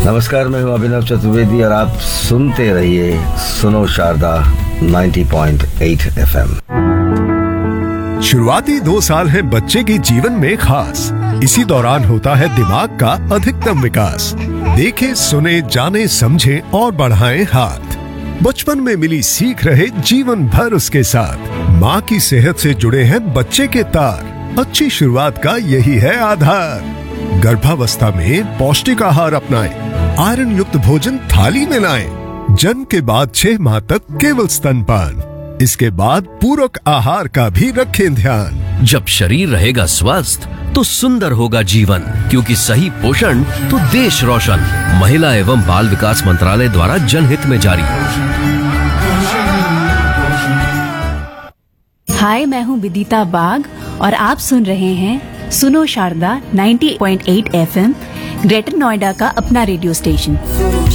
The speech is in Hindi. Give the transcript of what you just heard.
नमस्कार, मैं हूं अभिनव चतुर्वेदी और आप सुनते रहिए सुनो शारदा 90.8 FM। शुरुआती 2 साल है बच्चे के जीवन में खास। इसी दौरान होता है दिमाग का अधिकतम विकास। देखें, सुने, जाने, समझे और बढ़ाएं हाथ। बचपन में मिली सीख रहे जीवन भर उसके साथ। माँ की सेहत से जुड़े हैं बच्चे के तार। अच्छी शुरुआत का यही है आधार। गर्भावस्था में पौष्टिक आहार अपनाएं। आयरन युक्त भोजन थाली में लाएं। जन्म के बाद 6 माह तक केवल स्तनपान। इसके बाद पूरक आहार का भी रखें ध्यान। जब शरीर रहेगा स्वस्थ तो सुंदर होगा जीवन, क्योंकि सही पोषण तो देश रोशन। महिला एवं बाल विकास मंत्रालय द्वारा जनहित में जारी। हाय, मैं हूँ विदिता बाग और आप सुन रहे हैं सुनो शारदा 90.8 FM, ग्रेटर नोएडा का अपना रेडियो स्टेशन।